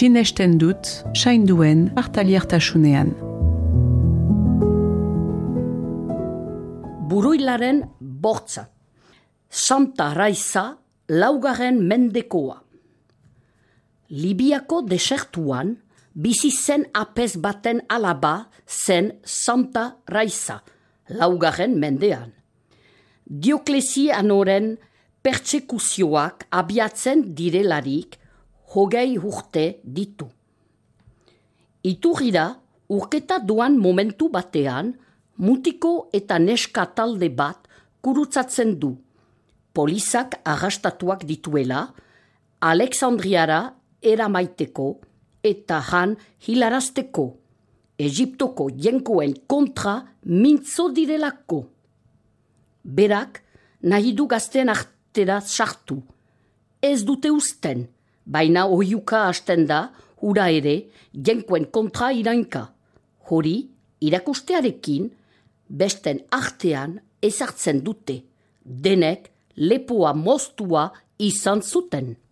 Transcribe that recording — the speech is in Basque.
sinesten dut sainduen partaliertasunean. Buruilaren bortza. Santa Raiza, laugarren mendekoa. Libiako desertuan, bizi zen apez baten alaba zen Santa Raiza, laugarren mendean. Dioklesianoren pertsekuzioak abiatzen direlarik 20 urte ditu. Iturrira, urketa duan momentu batean, mutiko eta neska talde bat kurutzatzen du. Polizak arrastatuak dituela, Alexandriara eramaiteko eta han hilarazteko, Egiptoko jenkoen kontra mintzo direlako. Berak nahi du gazten artera sartu. Ez dute usten, baina ohiuka hasten da, hura ere, jenkoen kontra irainka. Hori, irakustearekin, besten artean ezartzen dute. Denek lepoa moztua izan zuten.